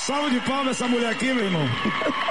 Salve de palmas essa mulher aqui, meu irmão.